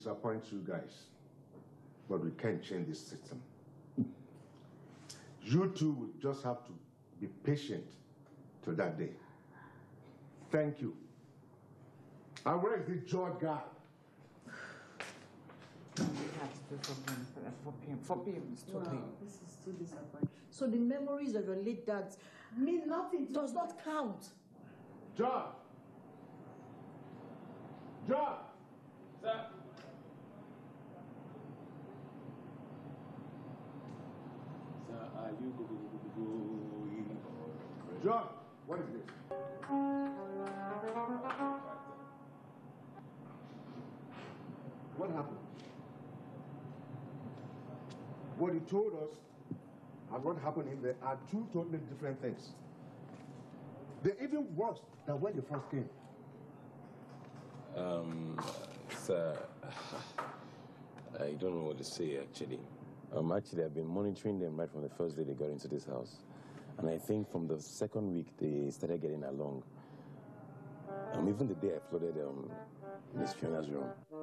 disappoint you guys, but we can't change this system. You two will just have to be patient till that day. Thank you. And where is the George guy? We have to do for him. It's too late. This is too disappointing. So the memories of your late dad Mean nothing. does not count. John! John! Sir. Sir, are you going? John, what is this? What happened? What he told us and what happened in there are two totally different things. They're even worse than when they first came. Sir, I don't know what to say, actually. Actually, I've been monitoring them right from the first day they got into this house. And I think from the second week, they started getting along. Even the day I flooded Miss Fiona's room.